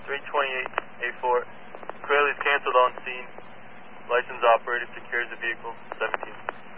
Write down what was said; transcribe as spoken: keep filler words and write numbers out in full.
three twenty-eight A four. Clearly is canceled on scene. Licensed operator secures the vehicle. seventeen.